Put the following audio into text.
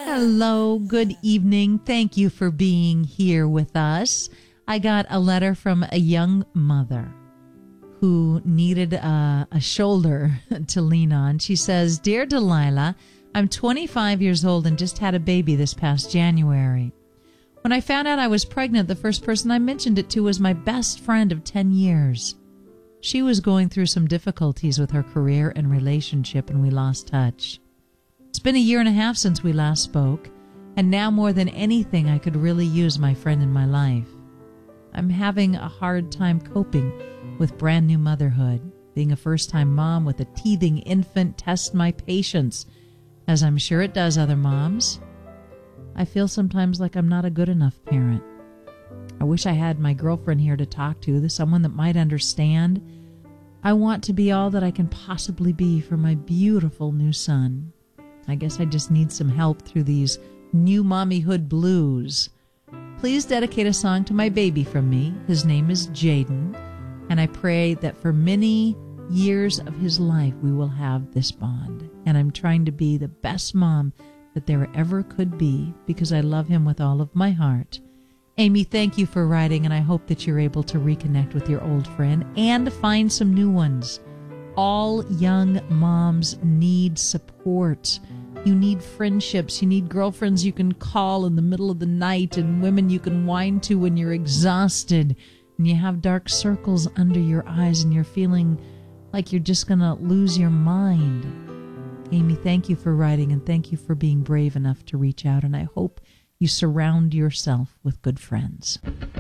Hello, good evening. Thank you for being here with us. I got a letter from a young mother who needed a shoulder to lean on. She says, "Dear Delilah, I'm 25 years old and just had a baby this past January. When I found out I was pregnant, the first person I mentioned it to was my best friend of 10 years. She was going through some difficulties with her career and relationship, and we lost touch. It's been a year and a half since we last spoke, and now more than anything, I could really use my friend in my life. I'm having a hard time coping with brand new motherhood. Being a first-time mom with a teething infant tests my patience, as I'm sure it does other moms. I feel sometimes like I'm not a good enough parent. I wish I had my girlfriend here to talk to, someone that might understand. I want to be all that I can possibly be for my beautiful new son. I guess I just need some help through these new mommyhood blues. Please dedicate a song to my baby from me. His name is Jaden, and I pray that for many years of his life we will have this bond. And I'm trying to be the best mom that there ever could be because I love him with all of my heart." Amy, thank you for writing, and I hope that you're able to reconnect with your old friend and find some new ones. All young moms need support. You need friendships. You need girlfriends you can call in the middle of the night and women you can whine to when you're exhausted and you have dark circles under your eyes and you're feeling like you're just going to lose your mind. Amy, thank you for writing, and thank you for being brave enough to reach out, and I hope you surround yourself with good friends.